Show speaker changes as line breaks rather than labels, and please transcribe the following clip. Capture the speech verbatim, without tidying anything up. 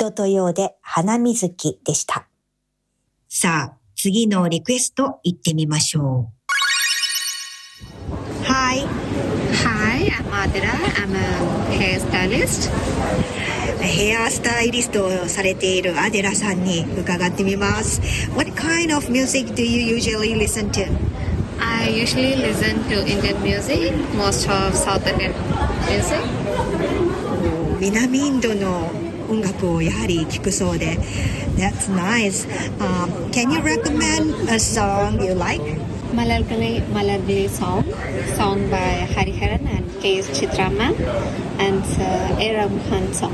人とようで花水木でした。さあ、次のリクエスト行ってみましょう。Hi.
Hi, I'm Adira. I'm a hairstylist.
ヘアスタイリストをされているアデラさんに伺ってみます。What kind of music do you usually listen to?
I usually listen to Indian music, most of South Indian music.
南インドの音楽をやはり聴くそうで That's nice. Um, can you recommend a song you like?
Malayali Malayali song, song by Hariharan and K S Chitrama, and uh, A Rahman song.